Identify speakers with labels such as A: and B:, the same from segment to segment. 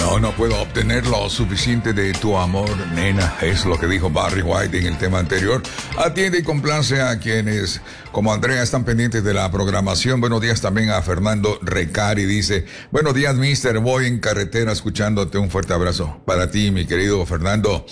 A: No puedo obtener lo suficiente de tu amor, nena. Es lo que dijo Barry White en el tema anterior. Atiende y complace a quienes, como Andrea, están pendientes de la programación. Buenos días también a Fernando Recari. Dice, buenos días, mister. Voy en carretera escuchándote. Un fuerte abrazo para ti, mi querido Fernando.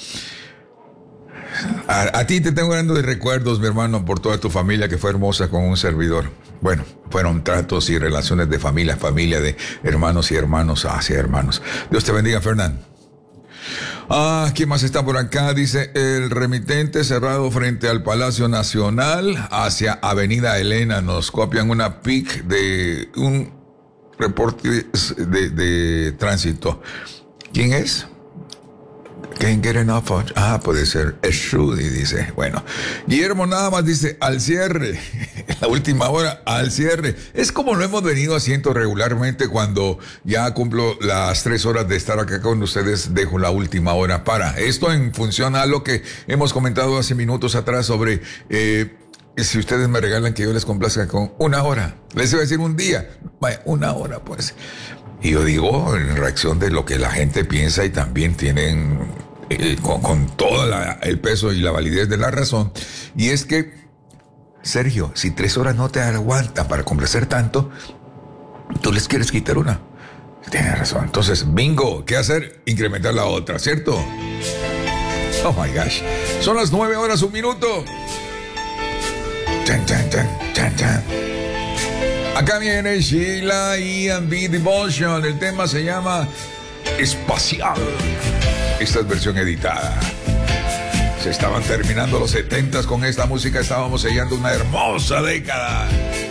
A: A ti te tengo grandes recuerdos, mi hermano, por toda tu familia que fue hermosa con un servidor. Bueno, fueron tratos y relaciones de familia, de hermanos y hermanos hacia hermanos. Dios te bendiga, Fernando. ¿Quién más está por acá? Dice, el remitente cerrado frente al Palacio Nacional hacia Avenida Elena. Nos copian una PIC de un reporte de tránsito. ¿Quién es? Can't get enough of... puede ser Shrudy, dice. Bueno, Guillermo nada más dice, al cierre, la última hora, al cierre. Es como lo hemos venido haciendo regularmente. Cuando ya cumplo las 3 horas de estar acá con ustedes, dejo la última hora para esto, en función a lo que hemos comentado hace minutos atrás sobre... si ustedes me regalan que yo les complazca con 1 hora, les iba a decir un día, vaya, 1 hora pues. Y yo digo, en reacción de lo que la gente piensa, y también tienen con todo el peso y la validez de la razón. Y es que, Sergio, si 3 horas no te aguantan para complacer tanto, tú les quieres quitar una. Tienes razón. Entonces, bingo, ¿qué hacer? Incrementar la otra, ¿cierto? Oh my gosh. Son las 9 horas, 1 minuto. Chan, chan, chan, chan, chan. Acá viene Sheila E&B Devotion. El tema se llama Espacial. Esta es versión editada. Se estaban terminando los 70s con esta música. Estábamos sellando una hermosa década.